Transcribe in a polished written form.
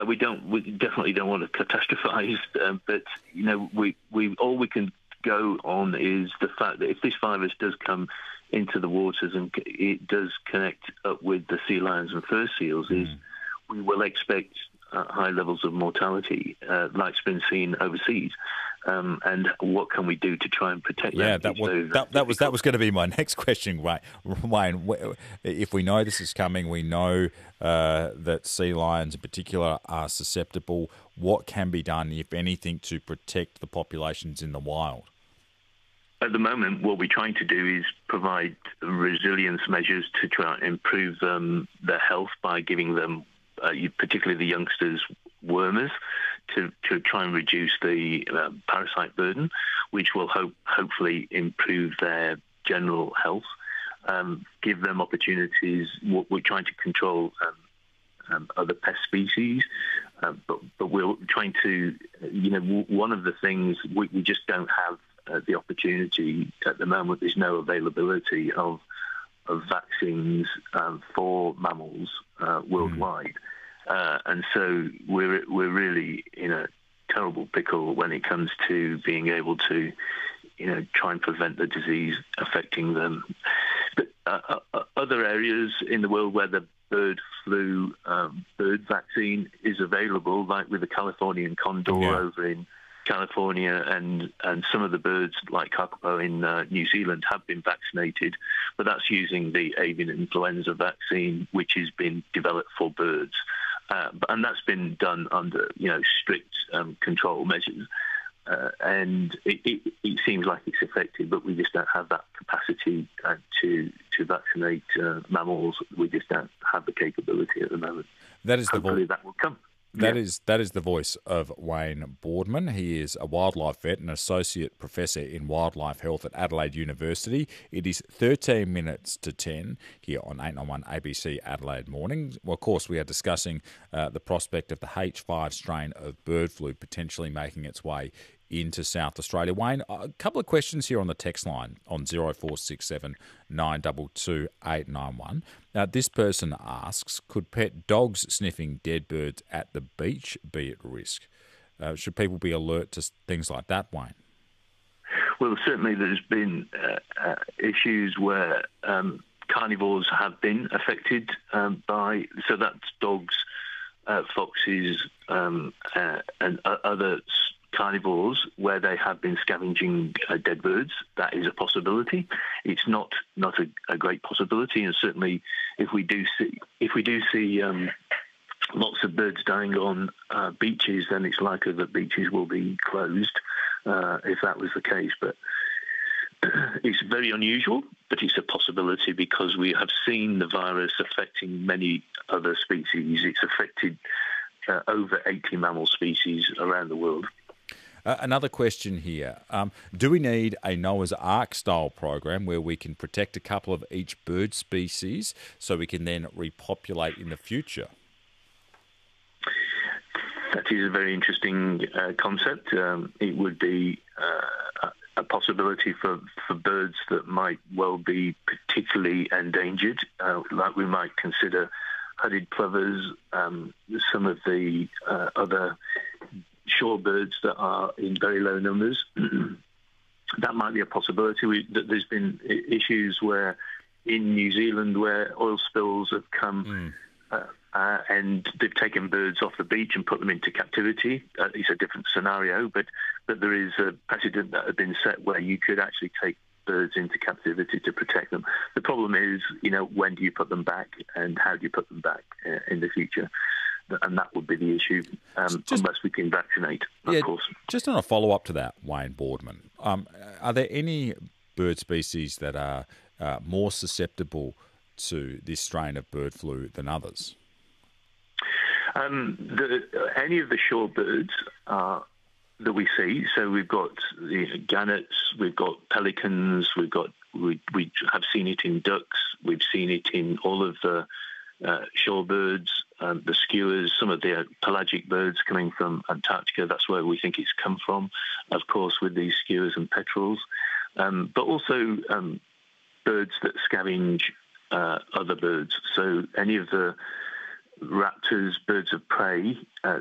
We definitely don't want to catastrophize, but we all we can go on is the fact that if this virus does come into the waters and it does connect up with the sea lions and fur seals, is we will expect high levels of mortality, like's been seen overseas. And what can we do to try and protect them? Yeah, that was going to be my next question, Wayne. If we know this is coming, we know that sea lions in particular are susceptible. What can be done, if anything, to protect the populations in the wild? At the moment, what we're trying to do is provide resilience measures to try and improve their health by giving them, particularly the youngsters, wormers to try and reduce the parasite burden, which will hopefully improve their general health, give them opportunities. We're trying to control other pest species, but we're trying to, one of the things we just don't have the opportunity at the moment. There's no availability of vaccines for mammals worldwide. And so we're really in a terrible pickle when it comes to being able to, try and prevent the disease affecting them. But other areas in the world where the bird flu bird vaccine is available, like with the Californian condor over in California, and some of the birds like kakapo in New Zealand have been vaccinated, but that's using the avian influenza vaccine, which has been developed for birds. And that's been done under, strict control measures. And it seems like it's effective, but we just don't have that capacity to vaccinate mammals. We just don't have the capability at the moment. Hopefully that will come. That is the voice of Wayne Boardman. He is a wildlife vet and associate professor in wildlife health at Adelaide University. It is 13 minutes to 10 here on 891 ABC Adelaide Morning. Well, of course, we are discussing the prospect of the H5 strain of bird flu potentially making its way into South Australia. Wayne, a couple of questions here on the text line on 0467 922 891. Now, this person asks, could pet dogs sniffing dead birds at the beach be at risk? Should people be alert to things like that, Wayne? Well, certainly there's been issues where carnivores have been affected by, so that's dogs, foxes, and other carnivores where they have been scavenging dead birds. That is a possibility. It's not a great possibility, and certainly if we do see lots of birds dying on beaches, then it's likely that beaches will be closed if that was the case. But it's very unusual, but it's a possibility because we have seen the virus affecting many other species. It's affected over 80 mammal species around the world. Another question here. Do we need a Noah's Ark style program where we can protect a couple of each bird species so we can then repopulate in the future? That is a very interesting concept. It would be a possibility for birds that might well be particularly endangered, like we might consider hooded plovers, some of the other shorebirds that are in very low numbers. That might be a possibility. There's been issues where in New Zealand where oil spills have come and they've taken birds off the beach and put them into captivity. It's a different scenario, but there is a precedent that had been set where you could actually take birds into captivity to protect them. The problem is, when do you put them back and how do you put them back in the future? And that would be the issue, unless we can vaccinate, of course. Just on a follow-up to that, Wayne Boardman, are there any bird species that are more susceptible to this strain of bird flu than others? Any of the shorebirds that we see, so we've got the gannets, we've got pelicans, we have seen it in ducks, we've seen it in all of the shorebirds, the skuas, some of the pelagic birds coming from Antarctica. That's where we think it's come from, of course, with these skuas and petrels. But also birds that scavenge other birds. So any of the raptors, birds of prey,